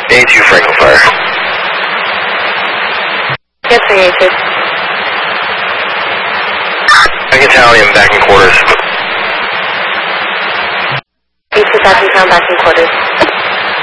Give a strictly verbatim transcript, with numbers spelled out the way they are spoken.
A two Franklin Fire. Answering A two. Back Italian, back in quarters. A two Falcon Town, back in quarters.